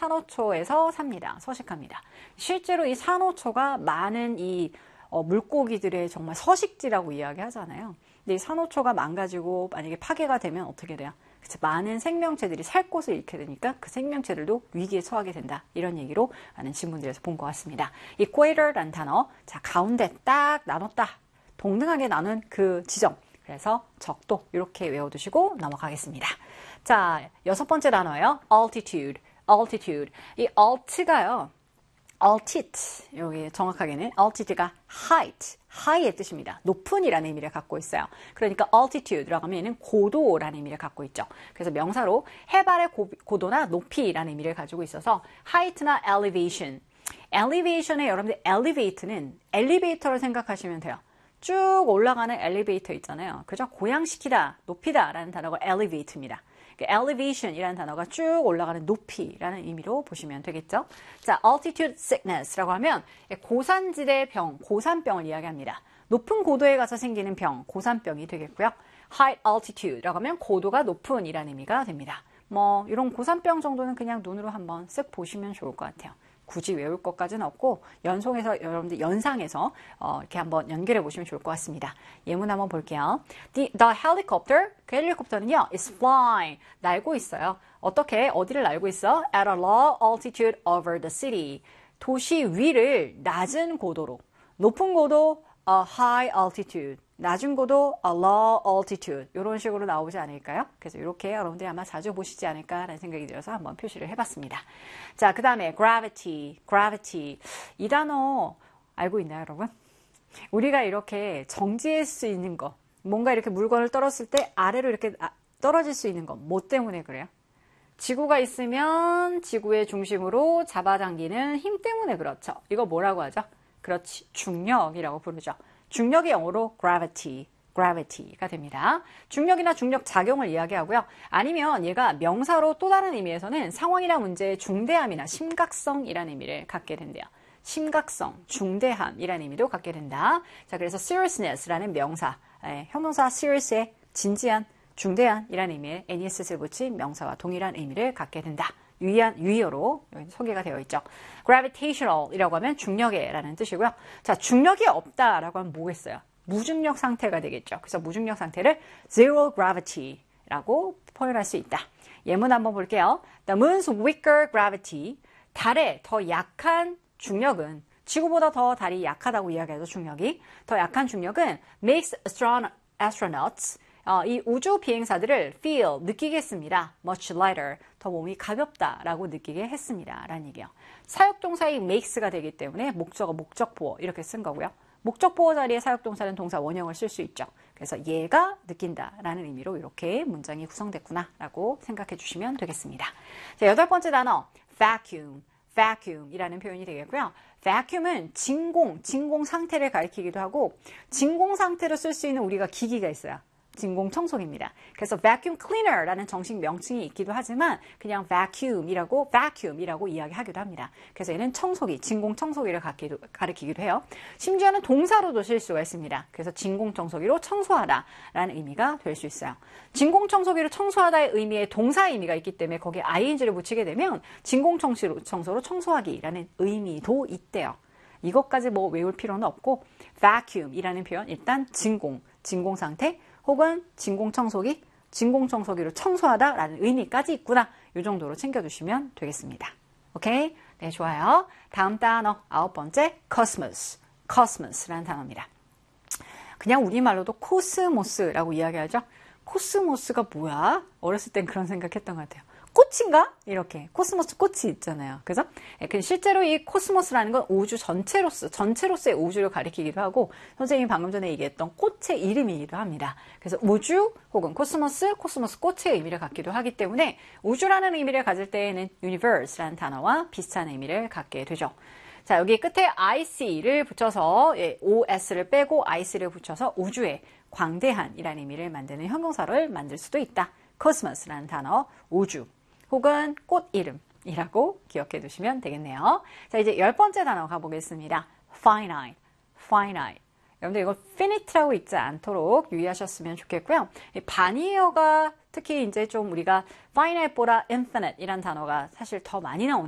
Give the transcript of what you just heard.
산호초에서 삽니다. 서식합니다. 실제로 이 산호초가 많은 이 물고기들의 정말 서식지라고 이야기하잖아요. 근데 이 산호초가 망가지고 만약에 파괴가 되면 어떻게 돼요? 그치, 많은 생명체들이 살 곳을 잃게 되니까 그 생명체들도 위기에 처하게 된다. 이런 얘기로 많은 지문들에서 본 것 같습니다. equator라는 단어, 자 가운데 딱 나눴다. 동등하게 나눈 그 지점. 그래서 적도 이렇게 외워두시고 넘어가겠습니다. 자, 6번째 단어예요. altitude. altitude. 이 alt가요. altitude, 여기 정확하게는 altitude가 height, high의 뜻입니다. 높은이라는 의미를 갖고 있어요. 그러니까 altitude라고 하면 고도라는 의미를 갖고 있죠. 그래서 명사로 해발의 고도나 높이라는 의미를 가지고 있어서 height나 elevation. elevation에 여러분들 elevate는 엘리베이터를 생각하시면 돼요. 쭉 올라가는 엘리베이터 있잖아요. 그죠? 고양시키다, 높이다 라는 단어가 elevate입니다. elevation이라는 단어가 쭉 올라가는 높이라는 의미로 보시면 되겠죠. 자, altitude sickness라고 하면 고산지대 병, 고산병을 이야기합니다. 높은 고도에 가서 생기는 병, 고산병이 되겠고요. high altitude라고 하면 고도가 높은 이라는 의미가 됩니다. 뭐 이런 고산병 정도는 그냥 눈으로 한번 쓱 보시면 좋을 것 같아요. 굳이 외울 것까지는 없고 연속해서 여러분들 연상해서 이렇게 한번 연결해 보시면 좋을 것 같습니다. 예문 한번 볼게요. The helicopter, 그 헬리콥터는요, is flying, 날고 있어요. 어떻게, 어디를 날고 있어? At a low altitude over the city. 도시 위를 낮은 고도로, 높은 고도, a high altitude. 낮은 고도, a low altitude. 이런 식으로 나오지 않을까요? 그래서 이렇게 여러분들이 아마 자주 보시지 않을까라는 생각이 들어서 한번 표시를 해봤습니다. 자, 그 다음에 gravity, gravity. 이 단어 알고 있나요, 여러분? 우리가 이렇게 정지할 수 있는 거, 뭔가 이렇게 물건을 떨었을 때 아래로 이렇게 떨어질 수 있는 거, 뭐 때문에 그래요? 지구가 있으면 지구의 중심으로 잡아당기는 힘 때문에 그렇죠. 이거 뭐라고 하죠? 그렇지, 중력이라고 부르죠. 중력의 영어로 gravity가 됩니다. 중력이나 중력 작용을 이야기하고요. 아니면 얘가 명사로 또 다른 의미에서는 상황이나 문제의 중대함이나 심각성이라는 의미를 갖게 된대요. 심각성, 중대함이라는 의미도 갖게 된다. 자, 그래서 seriousness라는 명사, 형용사 serious의 진지한, 중대한이라는 의미의 nes를 붙인 명사와 동일한 의미를 갖게 된다. 유의어로 소개가 되어 있죠. gravitational이라고 하면 중력에라는 뜻이고요. 자, 중력이 없다라고 하면 뭐겠어요? 무중력 상태가 되겠죠. 그래서 무중력 상태를 zero gravity라고 표현할 수 있다. 예문 한번 볼게요. The moon's weaker gravity, 달의 더 약한 중력은, 지구보다 더 달이 약하다고 이야기하죠. 중력이. 더 약한 중력은 makes astronauts, 이 우주 비행사들을 feel, 느끼게 했습니다. much lighter, 더 몸이 가볍다라고 느끼게 했습니다. 라는 얘기예요. 사역동사의 makes가 되기 때문에 목적어, 목적보어 이렇게 쓴 거고요. 목적보어 자리에 사역동사는 동사 원형을 쓸 수 있죠. 그래서 얘가 느낀다라는 의미로 이렇게 문장이 구성됐구나라고 생각해 주시면 되겠습니다. 자, 8번째 단어 vacuum이라는 표현이 되겠고요. vacuum은 진공 상태를 가리키기도 하고 진공 상태로 쓸 수 있는 우리가 기기가 있어요. 진공 청소기입니다. 그래서 vacuum cleaner라는 정식 명칭이 있기도 하지만 그냥 vacuum이라고 이야기하기도 합니다. 그래서 얘는 청소기, 진공 청소기를 가리키기도 해요. 심지어는 동사로도 쓸 수가 있습니다. 그래서 진공 청소기로 청소하다라는 의미가 될 수 있어요. 진공 청소기로 청소하다의 의미에 동사 의미가 있기 때문에 거기에 ing를 붙이게 되면 진공 청소로 청소하기라는 의미도 있대요. 이것까지 뭐 외울 필요는 없고 vacuum이라는 표현 일단 진공 상태 혹은 진공청소기, 진공청소기로 청소하다라는 의미까지 있구나. 이 정도로 챙겨주시면 되겠습니다. 오케이? 네, 좋아요. 다음 단어 9번째 cosmos라는 단어입니다. 그냥 우리말로도 코스모스라고 이야기하죠. 코스모스가 뭐야? 어렸을 땐 그런 생각했던 것 같아요. 꽃인가? 이렇게 코스모스 꽃이 있잖아요. 그죠? 실제로 이 코스모스라는 건 우주 전체로서의 우주를 가리키기도 하고 선생님이 방금 전에 얘기했던 꽃의 이름이기도 합니다. 그래서 우주 혹은 코스모스 꽃의 의미를 갖기도 하기 때문에 우주라는 의미를 가질 때에는 universe라는 단어와 비슷한 의미를 갖게 되죠. 자, 여기 끝에 IC를 붙여서 OS를 빼고 IC를 붙여서 우주의 광대한이라는 의미를 만드는 형용사를 만들 수도 있다. cosmos라는 단어, 우주 혹은 꽃 이름이라고 기억해 두시면 되겠네요. 자, 이제 10번째 단어 가보겠습니다. finite. 여러분들 이거 finite라고 읽지 않도록 유의하셨으면 좋겠고요. 반의어가 특히 이제 좀 우리가 finite보다 infinite이란 단어가 사실 더 많이 나오는